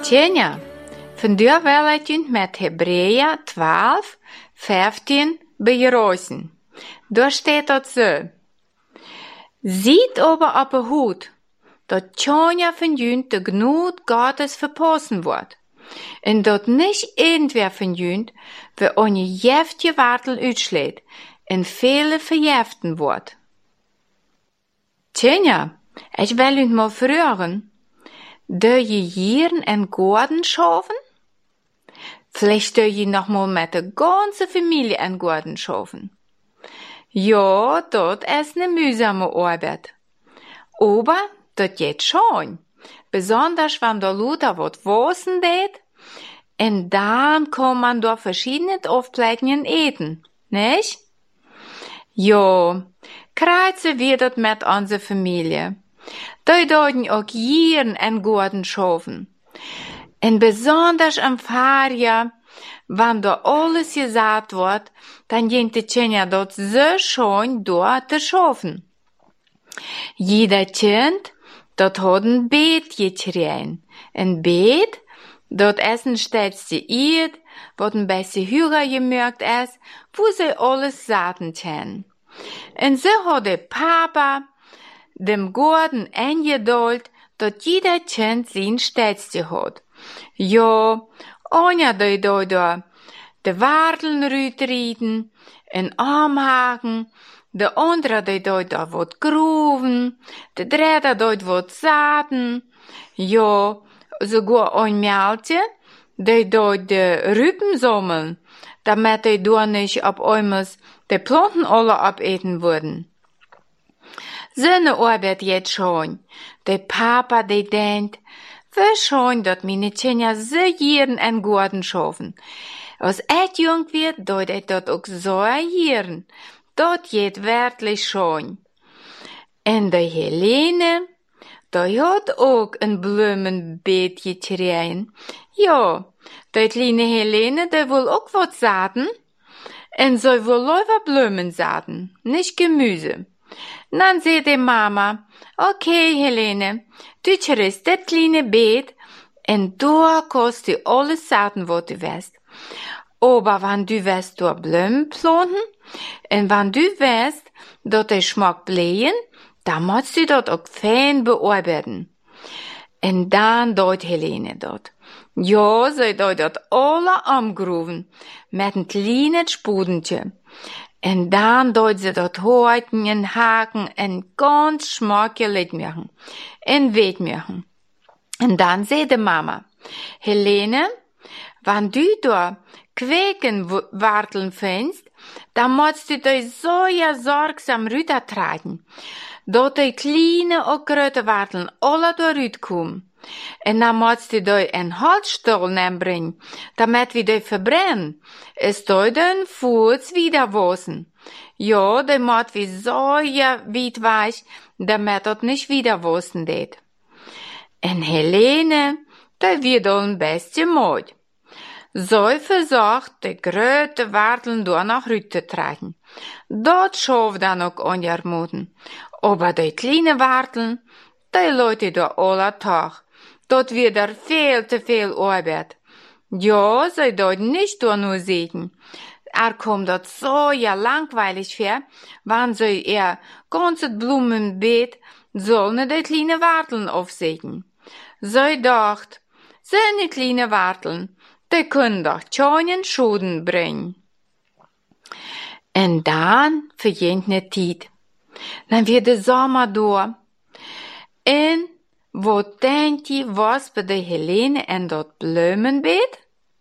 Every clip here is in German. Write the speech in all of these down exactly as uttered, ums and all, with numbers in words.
Tjenja, vandaag wil ik je met Hebreeën twaalf, vijftien begroeten. Daar staat dat zo. Ziet aber op de hoed, dat tjenja van jullie de gnade Gottes verpassen wordt. En dat niet irgendwer van jullie voor een jeftige wartel uitslaat en vele verjeften wordt. Tjenja, ik wil jullie mal vragen. Doe je hier en Garten schaffen? Vielleicht doe je nog mal met de ganze Familie en Garten schaffen. Ja, dat is eine mühsame Arbeit. Aber dat geht schon. Besonders wenn da Luther wat wasen deed. En dan kann man da verschiedene Aufplägungen eten, nicht? Ja, kreuzen wir dat met onze Familie. Die deuten auch Jieren en Garten schaffen. En besonders im Fahrjahr, wenn da alles gesagt wird, dann gehen die Kinder dort so schön dort zu schaffen. Jeder Kind, dort hat ein Beet gekriegt. Ein Beet, dort essen stellst du Eid, wo ein bisschen höher gemerkt ist, wo sie alles saten können. Und so hat der Papa dem Garten eingeduldet, dat jeder Kind sein Städtchen hat. Ja, einer die da da de Warteln rütrieden, en Armhaken, de andere die da da wat groven, de dritte die wat zaten, ja, sogar ein Mädchen, die da de Rüben sammeln, damit die da nicht ab einmal de Planten alle abeten würden. Seine Arbeit jetzt schon. Der Papa, der denkt, wie schön, dass meine Kinder so Jieren en Garten schaffen. Als ich jung wird, dort ich das auch so Jieren. Das geht wirklich schön. Und die Helene, die hat auch ein Blumenbeet gekriegt. Ja, die kleine Helene, die will auch was sagen. Und sie will lieber Blumen sagen, nicht Gemüse. Dann sagt die Mama, okay, Helene, du kriegst das kleine Beet und da kannst du alles sagen, was du willst. Aber wenn du willst, da Blumen planten und wenn du willst, dass der Schmack blähen, dann musst du das auch fein bearbeiten. Und dann dort Helene dort. Ja, sie dort das alle angerufen mit einem kleinen Spudentje. En dan doet ze dat houten en haken en ganz schmackelijk machen. En weet machen. En dan zei de mama, Helene, wenn du da Quekenwarteln findest, dann musst du dich so ja sorgsam rübertragen, dat die kleine und große Warteln alle da rüberkommen. En dan musst du dich een Holzstuhl nemen, damit wir die verbrennen. Es soll den Fuß wieder waschen. Ja, der muss wie so ja weit weich, damit das nicht wieder waschen geht. En Helene, die wird ein bisschen Mut. So versucht die große Warteln da nach Rüt zu tragen. Dort schafft dann auch angermuten. Aber die kleine Warteln, die Leute da alle Tag. Dort wird er viel zu viel Arbeit. Ja, sie dort nicht da nur sehen. Er kommt dort so ja langweilig vor, wenn sie ihr ganzes Blumenbeet sollen die kleine Warteln aufsägen. Sie dacht, seine kleine Warteln, die können doch keinen Schaden bringen. Und dann vergeht ne Zeit. Dann wird der Sommer da. Und wo denkt ihr, was bei der Helene en dat Blumenbeet?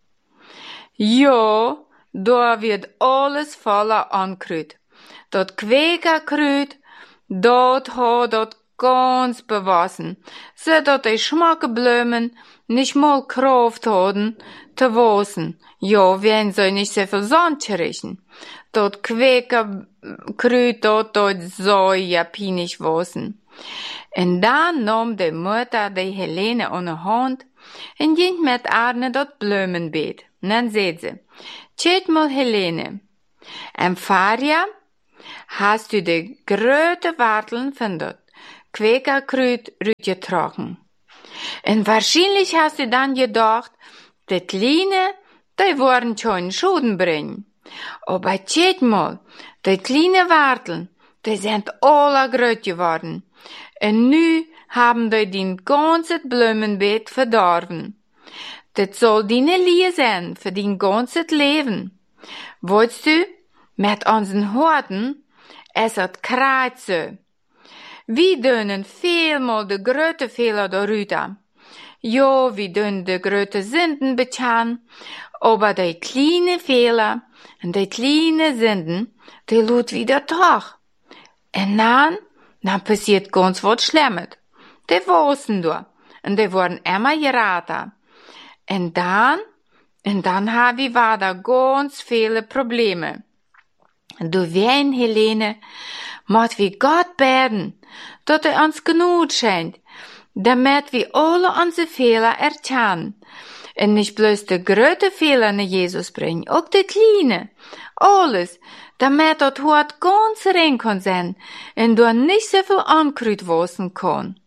Ja, da wird alles voller Ankruid. Dat Quäkerkruid, dat hat dat ganz bewassen, so dat die Schmackeblumen nicht mal Kraft hatten, zu waschen. Ja, wenn sie nicht so viel Sand riechen. Dat Quäkerkruid, dat dat so ja pinig waschen. En dan nam de Mutter de Helene aan de hand en ging met haar naar dat Blumenbeet. En dan zei ze, kijk mal Helene, im Fahrjahr hast du de grote Warteln van dat Quäkerkruid rütgetragen. Und wahrscheinlich hast du dann gedacht, die Kleine, die wollen schon Schuden bringen. Aber tschät mal, die kleine Warteln, die sind alle groß geworden. Und nu haben die den ganzen Blumenbeet verdorben. Das soll deine Liebe sein für dein ganzes Leben. Weißt du, mit unseren Horten, es hat Kreuze. Wir dönen vielmal de grote Fehler darüber. Ja, wir dönen de grote Sünden bekennen, aber die kleine Fehler und die kleine Sünden, die lut wieder doch. Und dann, dann passiert ganz was Schlimmes. Die wussten da, und die wurden immer geraten. Und dann, und dann haben wir weiter ganz viele Probleme. Du wein, Helene, muss wir Gott beten, dass er uns genug schenkt, damit wir alle unsere Fehler erkennen. Und nicht bloß die große Fehler nach Jesus bringen, auch die kleine. Alles, damit das Hort ganz rein kann sein und du nicht so viel Ankrut waschen kann.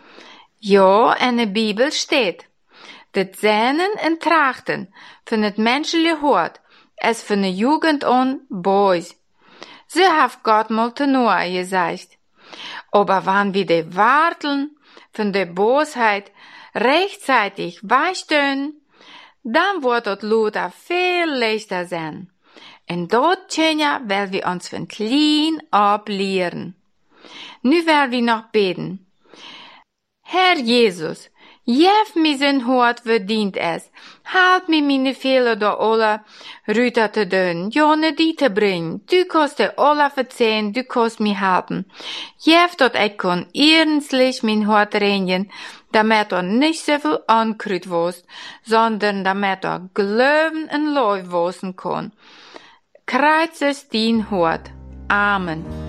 Ja, in der Bibel steht, das Sehnen und Trachten von das menschliche Hort ist von der Jugend an böse. So hat Gott mal zu Noah gesagt. Aber wenn wir die Warteln von der Bosheit rechtzeitig weichstellen, dann wird das Luther viel leichter sein. Und dort können ja, weil wir uns von klein ab lehren. Nu werden wir noch beten. Herr Jesus, jef mir sein Hort verdient es. Halt mir meine Fehler da alle rüter zu dön, ja ne die zu bringen. Du kannst dir alle verzeihen, du kannst mir helfen. Jef dort ich kann ernstlich mein Hort reinigen, damit er nicht so viel Ankrut wost, sondern damit er Glauben und Leu wosen kann. Kreuz es dein Hort. Amen.